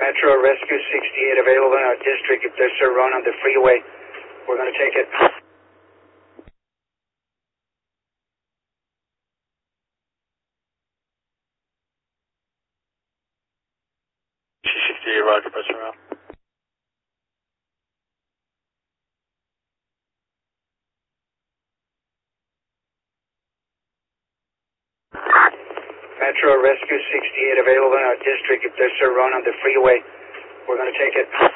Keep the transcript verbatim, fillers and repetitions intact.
Metro Rescue sixty-eight available in our district. If there's a run on the freeway, we're going to take it. G sixty-eight, roger, press around. Metro Rescue sixty-eight available in our district. If there's a run on the freeway, we're going to take it.